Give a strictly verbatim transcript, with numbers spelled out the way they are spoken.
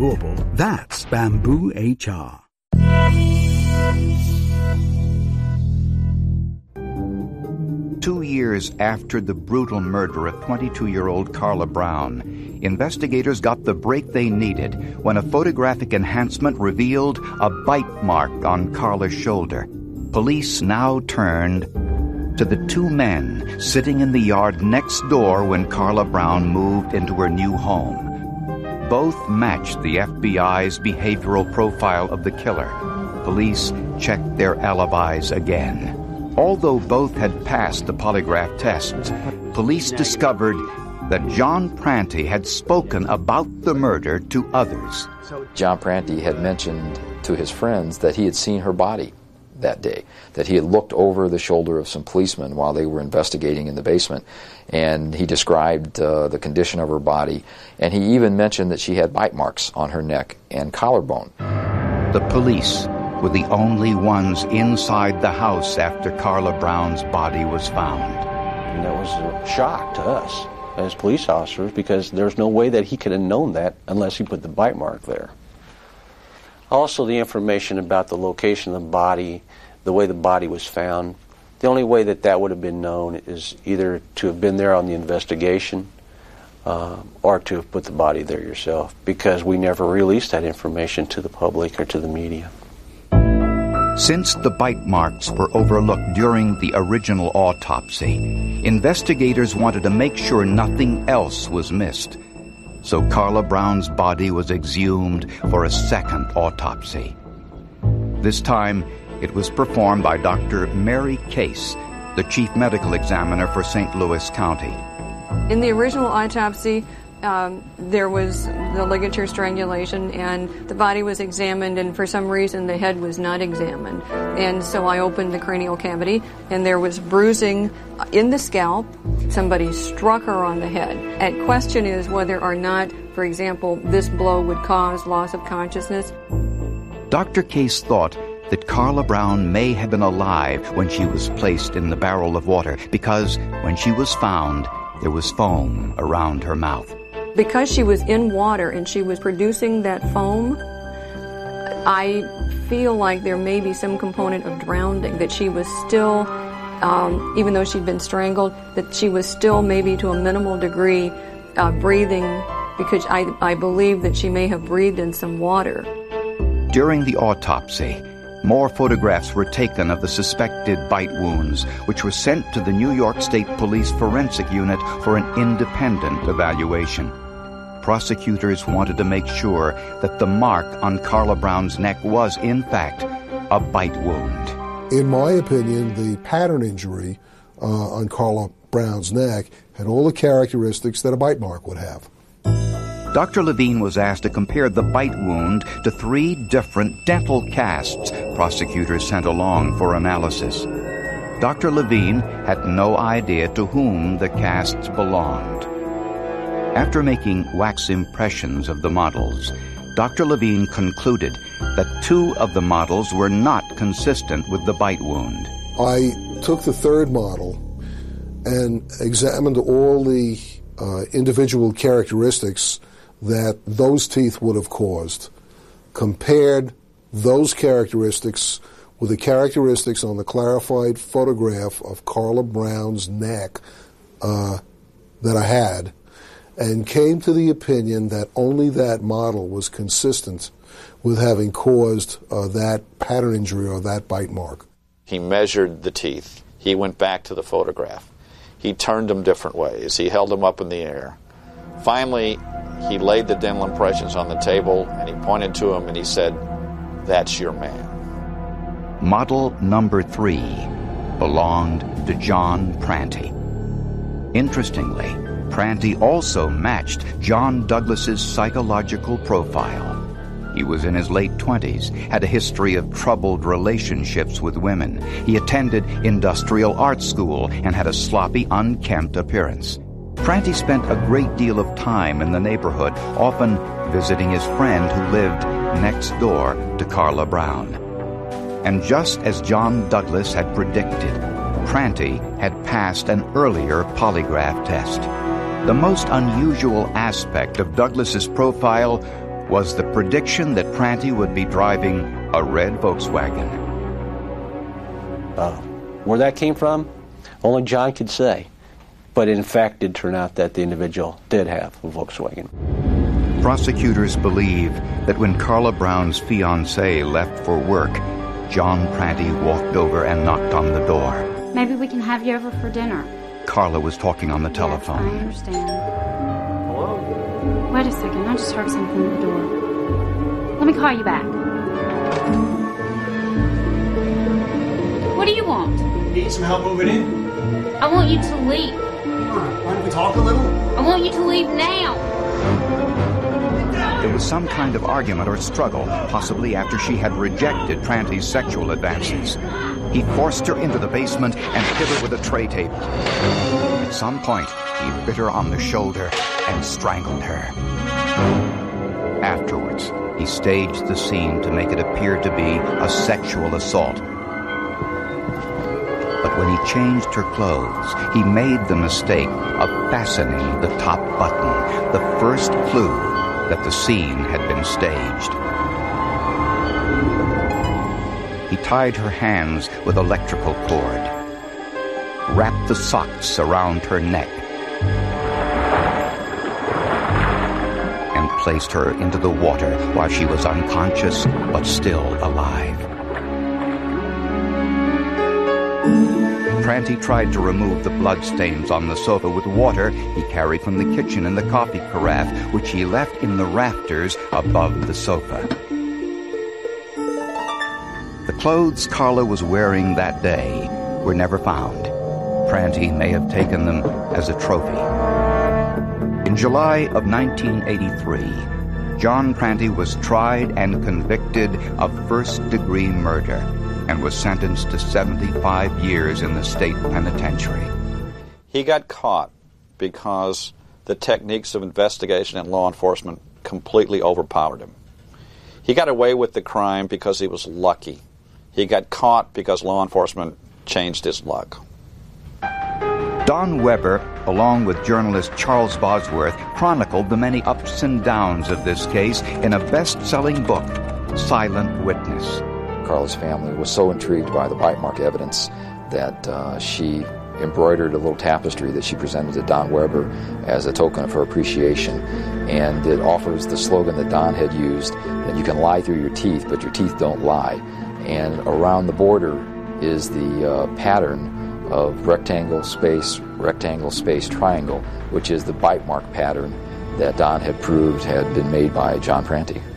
doable. That's Bamboo H R. Two years after the brutal murder of twenty-two-year-old Carla Brown, investigators got the break they needed when a photographic enhancement revealed a bite mark on Carla's shoulder. Police now turned to the two men sitting in the yard next door when Carla Brown moved into her new home. Both matched the F B I's behavioral profile of the killer. Police checked their alibis again. Although both had passed the polygraph tests, police discovered that John Prantey had spoken about the murder to others. John Prantey had mentioned to his friends that he had seen her body that day, that he had looked over the shoulder of some policemen while they were investigating in the basement, and he described uh, the condition of her body, and he even mentioned that she had bite marks on her neck and collarbone. The police were the only ones inside the house after Carla Brown's body was found. And that was a shock to us as police officers, because there's no way that he could have known that unless he put the bite mark there. Also, the information about the location of the body, the way the body was found, the only way that that would have been known is either to have been there on the investigation uh, or to have put the body there yourself, because we never released that information to the public or to the media. Since the bite marks were overlooked during the original autopsy, investigators wanted to make sure nothing else was missed. So Carla Brown's body was exhumed for a second autopsy. This time, it was performed by Doctor Mary Case, the chief medical examiner for Saint Louis County. In the original autopsy, Um, there was the ligature strangulation, and the body was examined, and for some reason the head was not examined. And so I opened the cranial cavity, and there was bruising in the scalp. Somebody struck her on the head. And question is whether or not, for example, this blow would cause loss of consciousness. Doctor Case thought that Carla Brown may have been alive when she was placed in the barrel of water, because when she was found, there was foam around her mouth. Because she was in water and she was producing that foam, I feel like there may be some component of drowning, that she was still, um, even though she'd been strangled, that she was still maybe to a minimal degree uh, breathing, because I, I believe that she may have breathed in some water. During the autopsy, more photographs were taken of the suspected bite wounds, which were sent to the New York State Police Forensic Unit for an independent evaluation. Prosecutors wanted to make sure that the mark on Carla Brown's neck was, in fact, a bite wound. In my opinion, the pattern injury uh, on Carla Brown's neck had all the characteristics that a bite mark would have. Doctor Levine was asked to compare the bite wound to three different dental casts prosecutors sent along for analysis. Doctor Levine had no idea to whom the casts belonged. After making wax impressions of the models, Doctor Levine concluded that two of the models were not consistent with the bite wound. I took the third model and examined all the uh, individual characteristics that those teeth would have caused, compared those characteristics with the characteristics on the clarified photograph of Carla Brown's neck uh, that I had, and came to the opinion that only that model was consistent with having caused uh, that pattern injury or that bite mark. He measured the teeth. He went back to the photograph. He turned them different ways. He held them up in the air. Finally, he laid the dental impressions on the table, and he pointed to them and he said, "That's your man." Model number three belonged to John Prantey. Interestingly, Prantey also matched John Douglas's psychological profile. He was in his late twenties, had a history of troubled relationships with women. He attended industrial art school and had a sloppy, unkempt appearance. Prantey spent a great deal of time in the neighborhood, often visiting his friend who lived next door to Carla Brown. And just as John Douglas had predicted, Prantey had passed an earlier polygraph test. The most unusual aspect of Douglas's profile was the prediction that Prantty would be driving a red Volkswagen. Uh, where that came from, only John could say. But it in fact did turn out that the individual did have a Volkswagen. Prosecutors believe that when Carla Brown's fiancé left for work, John Prantty walked over and knocked on the door. Maybe we can have you over for dinner. Carla was talking on the telephone. Yes, I understand. Hello? Wait a second, I just heard something at the door. Let me call you back. What do you want? Need some help moving in? I want you to leave. Why don't we talk a little? I want you to leave now. There was some kind of argument or struggle, possibly after she had rejected Prantty's sexual advances. He forced her into the basement and hit her with a tray table. At some point, he bit her on the shoulder and strangled her. Afterwards, he staged the scene to make it appear to be a sexual assault. But when he changed her clothes, he made the mistake of fastening the top button, the first clue that the scene had been staged. He tied her hands with electrical cord, wrapped the socks around her neck, and placed her into the water while she was unconscious but still alive. Prantty tried to remove the bloodstains on the sofa with water he carried from the kitchen and the coffee carafe, which he left in the rafters above the sofa. The clothes Carla was wearing that day were never found. Prantty may have taken them as a trophy. In July of nineteen eighty-three, John Prantty was tried and convicted of first-degree murder and was sentenced to seventy-five years in the state penitentiary. He got caught because the techniques of investigation and law enforcement completely overpowered him. He got away with the crime because he was lucky. He got caught because law enforcement changed his luck. Don Weber, along with journalist Charles Bosworth, chronicled the many ups and downs of this case in a best-selling book, Silent Witness. Carla's family was so intrigued by the bite mark evidence that uh, she embroidered a little tapestry that she presented to Don Weber as a token of her appreciation. And it offers the slogan that Don had used, that you can lie through your teeth, but your teeth don't lie. And around the border is the uh, pattern of rectangle, space, rectangle, space, triangle, which is the bite mark pattern that Don had proved had been made by John Prantty.